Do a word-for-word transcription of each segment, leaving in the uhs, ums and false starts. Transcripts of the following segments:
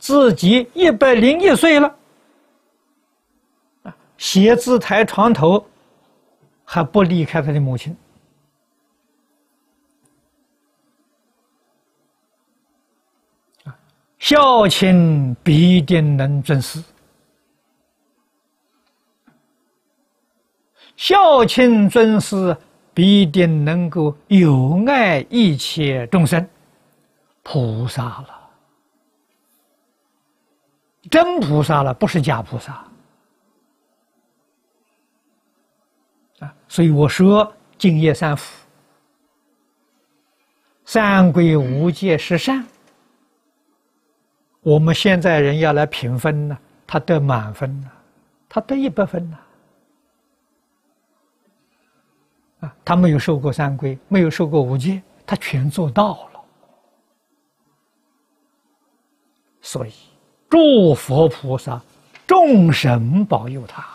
自己一百零一岁了，啊，写字台床头还不离开他的母亲。孝亲必定能尊师，孝亲尊师必定能够有爱一切众生，菩萨了，真菩萨了，不是假菩萨啊！所以我说净业三福，三归五戒十善。我们现在人要来评分呢，他得满分呢，他得一百分呢。啊，他没有受过三规，没有受过五戒，他全做到了。所以，诸佛菩萨、众神保佑他。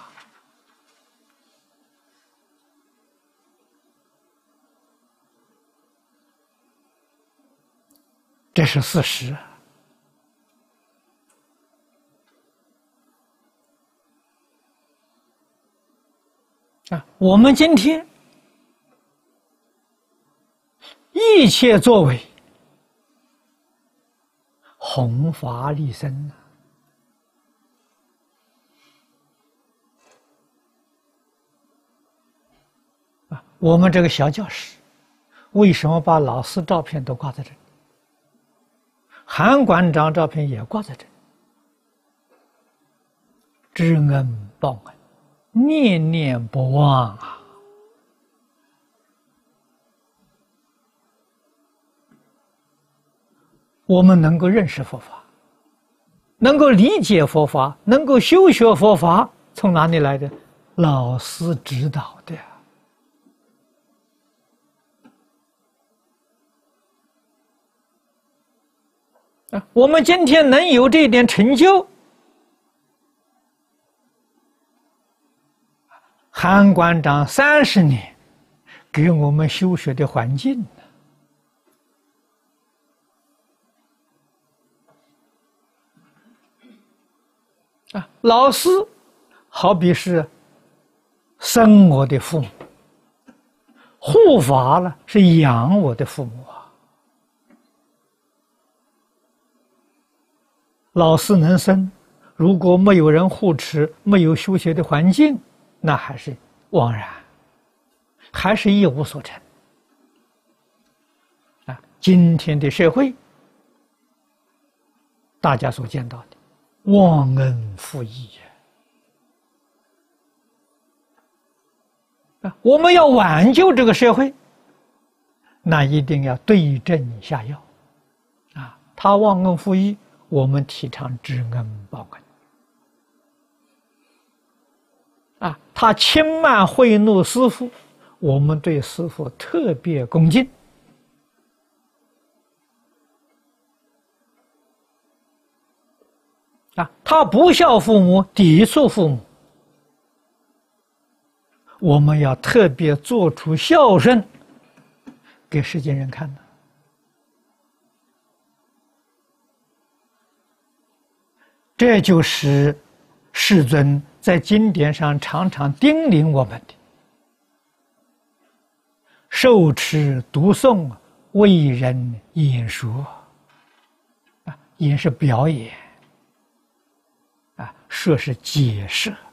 这是事实。啊，我们今天一切作为弘法利生啊！啊，我们这个小教室为什么把老师照片都挂在这里？韩馆长照片也挂在这里，知恩报恩，念念不忘啊！我们能够认识佛法，能够理解佛法，能够修学佛法，从哪里来的？老师指导的。啊，我们今天能有这一点成就，韩馆长三十年给我们修学的环境。啊，老师好比是生我的父母，护法呢是养我的父母啊。老师能生，如果没有人护持，没有修学的环境，那还是枉然，还是一无所成。啊，今天的社会，大家所见到的忘恩负义啊！我们要挽救这个社会，那一定要对症下药啊！他忘恩负义，我们提倡知恩报恩啊！他轻慢贿赂师父，我们对师父特别恭敬。啊，他不孝父母，抵触父母，我们要特别做出孝顺给世间人看的。这就是世尊在经典上常常叮咛我们的：受持读诵，为人演说。啊，演是表演。啊，说是解释。